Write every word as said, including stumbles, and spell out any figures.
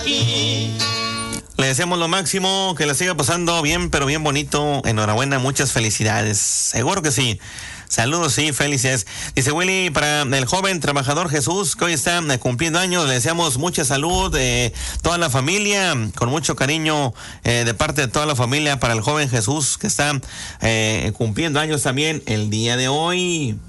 aquí. Le deseamos lo máximo, que la siga pasando bien, pero bien bonito. Enhorabuena, muchas felicidades. Seguro que sí. Saludos, sí, felices. Dice Willy, para el joven trabajador Jesús, que hoy está eh, cumpliendo años, le deseamos mucha salud, eh, toda la familia, con mucho cariño eh, de parte de toda la familia para el joven Jesús, que está eh, cumpliendo años también el día de hoy.